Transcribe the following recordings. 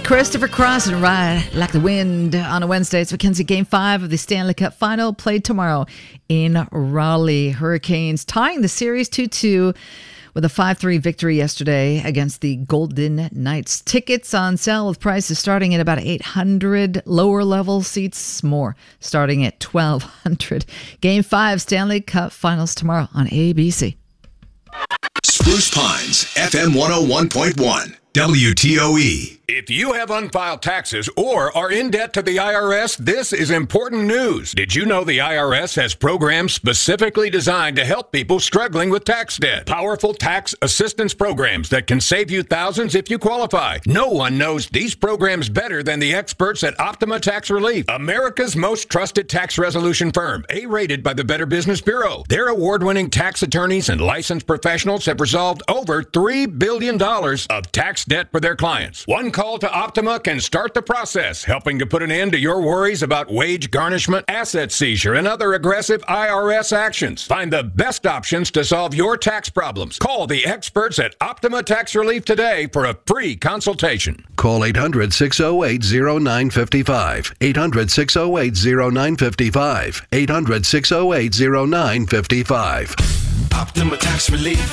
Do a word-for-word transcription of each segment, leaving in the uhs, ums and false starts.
Christopher Cross and Ride Like the Wind on a Wednesday. It's Mackenzie Game five of the Stanley Cup Final, played tomorrow in Raleigh. Hurricanes tying the series two two with a five three victory yesterday against the Golden Knights. Tickets on sale with prices starting at about eight hundred. Lower level seats more starting at twelve hundred. Game five Stanley Cup Finals tomorrow on A B C. Spruce Pines, F M one oh one point one. W T O E. If you have unfiled taxes or are in debt to the I R S, this is important news. Did you know the I R S has programs specifically designed to help people struggling with tax debt? Powerful tax assistance programs that can save you thousands if you qualify. No one knows these programs better than the experts at Optima Tax Relief, America's most trusted tax resolution firm, A-rated by the Better Business Bureau. Their award-winning tax attorneys and licensed professionals have resolved over three billion dollars of tax debt for their clients. One call to Optima can start the process, helping to put an end to your worries about wage garnishment, asset seizure, and other aggressive I R S actions. Find the best options to solve your tax problems. Call the experts at Optima Tax Relief today for a free consultation. Call eight hundred, six oh eight, oh nine five five. eight hundred, six oh eight, oh nine five five. eight hundred, six oh eight, oh nine five five. Optima Tax Relief.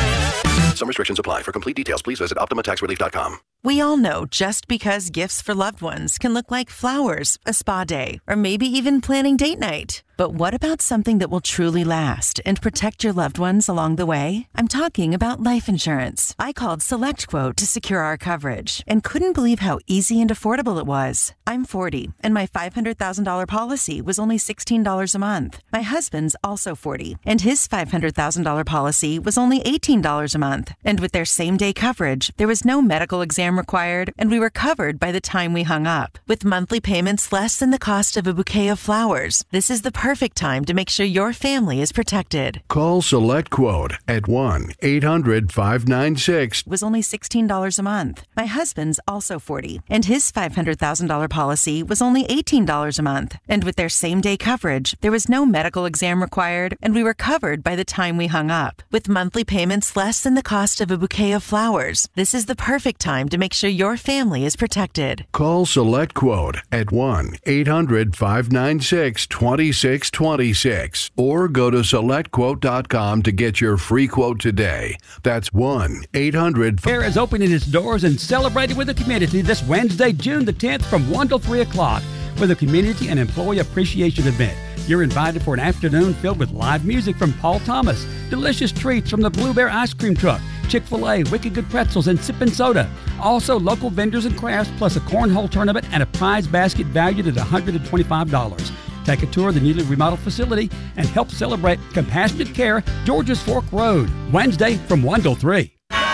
Some restrictions apply. For complete details, please visit optima tax relief dot com. We all know just because gifts for loved ones can look like flowers, a spa day, or maybe even planning date night. But what about something that will truly last and protect your loved ones along the way? I'm talking about life insurance. I called SelectQuote to secure our coverage and couldn't believe how easy and affordable it was. I'm forty, and my five hundred thousand dollars policy was only sixteen dollars a month. My husband's also forty, and his five hundred thousand dollars policy was only eighteen dollars a month. And with their same-day coverage, there was no medical exam required, and we were covered by the time we hung up. With monthly payments less than the cost of a bouquet of flowers, this is the perfect time to make sure your family is protected. Call SelectQuote at one eight hundred, five nine six. Was only sixteen dollars a month. My husband's also forty, and his five hundred thousand dollars policy was only eighteen dollars a month. And with their same-day coverage, there was no medical exam required, and we were covered by the time we hung up. With monthly payments less than the cost of a bouquet of flowers, this is the perfect time to make sure your family is protected. Call SelectQuote at one eight hundred, five nine six, two six two six or go to select quote dot com to get your free quote today. That's one eight hundred. Fair is opening its doors and celebrating with the community this Wednesday, June the tenth from one till three o'clock with a community and employee appreciation event. You're invited for an afternoon filled with live music from Paul Thomas, delicious treats from the Blue Bear Ice Cream Truck, Chick-fil-A, Wicked Good Pretzels, and Sippin' Soda. Also, local vendors and crafts, plus a cornhole tournament and a prize basket valued at one hundred twenty-five dollars. Take a tour of the newly remodeled facility and help celebrate Compassionate Care, Georges Fork Road, Wednesday from one till three.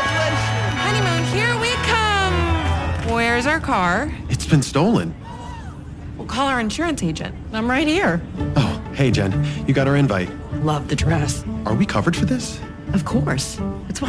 Honeymoon, here we come. Where's our car? It's been stolen. We'll call our insurance agent. I'm right here. Oh, hey, Jen. You got our invite. Love the dress. Are we covered for this? Of course. It's what